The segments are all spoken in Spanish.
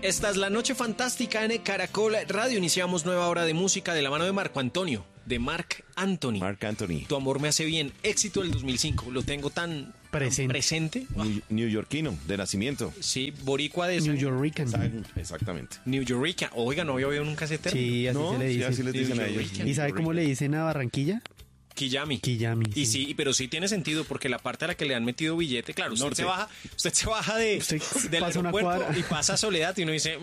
Esta es la Noche Fantástica en Caracol Radio. Iniciamos nueva hora de música de la mano de Marco Antonio, de Marc Anthony. Marc Anthony. Tu amor me hace bien. Éxito del 2005. Lo tengo tan presente. Neoyorquino, de nacimiento. Sí, boricua de... New Yorkican. Exactamente. New Yorkican. Oiga, no había oído nunca ese término. Sí, así No, se le sí, dice. así les dicen a ellos. Yorkican. ¿Y sabe cómo le dicen a Barranquilla? Quillami. Quillami. Y sí, pero sí tiene sentido porque la parte a la que le han metido billete, claro, usted se baja del pasa una aeropuerto cuadra y pasa a Soledad y uno dice,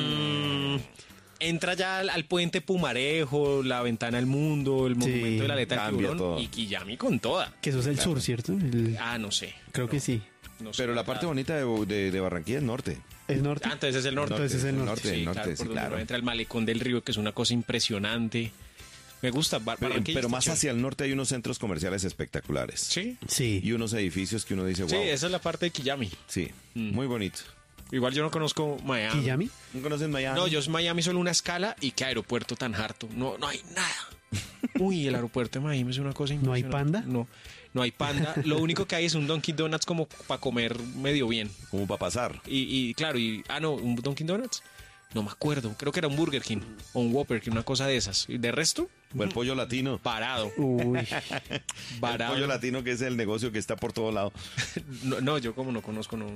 entra ya al puente Pumarejo, la ventana al mundo, el monumento de la aleta del cambia tiburón todo. y Quillami con toda. Que eso es el sur, ¿cierto? No sé. Creo que sí. No sé. Pero la parte bonita de Barranquilla es norte. ¿Es norte? Entonces es el norte. Entonces es el norte. Sí, norte, claro, sí, por donde claro. uno entra el malecón del río, que es una cosa impresionante. Me gusta. Barranquilla Pero está más chévere. hacia el norte hay unos centros comerciales espectaculares. Sí. Sí. Y unos edificios que uno dice, wow. Sí, esa es la parte de Quillami. Sí, muy bonito. Igual yo no conozco Miami. ¿Quillami? ¿No conocen Miami? No, yo es Miami solo una escala y qué aeropuerto tan harto. No hay nada. Uy, el aeropuerto de Miami es una cosa ¿No hay impresionante. panda? No hay panda. Lo único que hay es un Dunkin' Donuts como para comer medio bien. Como para pasar. Y claro, un Dunkin' Donuts. No me acuerdo. Creo que era un Burger King o un Whopper, que una cosa de esas. Y de resto, O el pollo latino. parado. Uy. El Varado. pollo latino, que es el negocio que está por todo lado. No, yo como no conozco, no.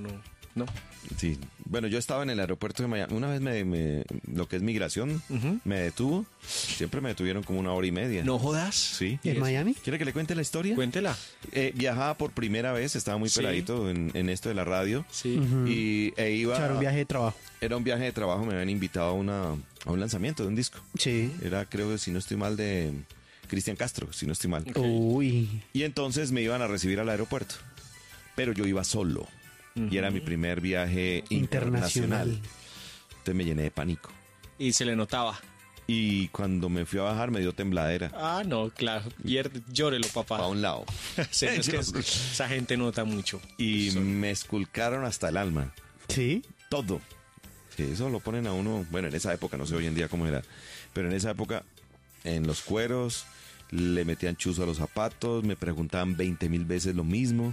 Sí. Bueno, yo estaba en el aeropuerto de Miami. Una vez lo que es migración, me detuvo. Siempre me detuvieron como 1 hora y media. No jodas. Sí. ¿En Miami? ¿Quiere que le cuente la historia? Cuéntela. Viajaba por primera vez, estaba muy Sí. peladito en esto de la radio. Sí. Iba... Claro, un viaje de trabajo. Era un viaje de trabajo, me habían invitado a un lanzamiento de un disco. Sí. Era, creo que si no estoy mal, de Cristian Castro, si no estoy mal. Ok. Uy. Y entonces me iban a recibir al aeropuerto. Pero yo iba solo. Y era mi primer viaje internacional. Internacional. Entonces me llené de pánico. Y se le notaba. Y cuando me fui a bajar me dio tembladera. No, claro. Llórelo, papá. A un lado. Sí, es que esa gente nota mucho. Y Eso. me esculcaron hasta el alma. ¿Sí? Todo. Sí, eso lo ponen a uno, bueno, en esa época, no sé hoy en día cómo era, pero en esa época, en los cueros, le metían chuzo a los zapatos, me preguntaban 20,000 veces lo mismo.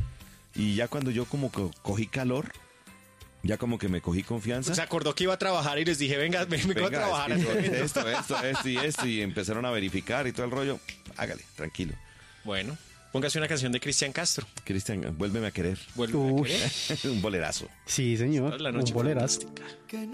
Y ya cuando yo como que cogí calor, ya como que me cogí confianza. Se acordó que iba a trabajar y les dije, venga a trabajar. es que esto, y empezaron a verificar y todo el rollo. Hágale, tranquilo. Bueno, póngase una canción de Cristian Castro. Cristian, vuélveme a querer. Vuelve Uy. a querer. Un bolerazo. Sí, señor. La noche Un bolerazo. fantástica.